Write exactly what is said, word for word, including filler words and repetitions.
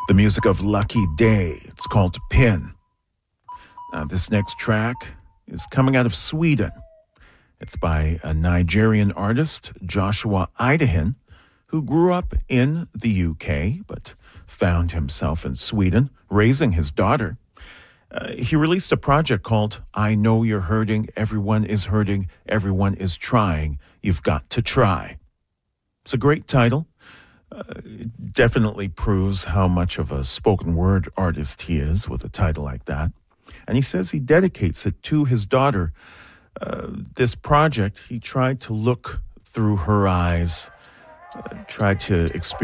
The music of Lucky Day. It's called Pin. Now, this next track is coming out of Sweden. It's by a Nigerian artist, Joshua Idahin, who grew up in the U K, but found himself in Sweden, raising his daughter. Uh, he released a project called I Know You're Hurting, Everyone is Hurting, Everyone is Trying, You've Got to Try. It's a great title. Uh, it definitely proves how much of a spoken word artist he is with a title like that. And he says he dedicates it to his daughter. Uh, this project, he tried to look through her eyes, uh, tried to experience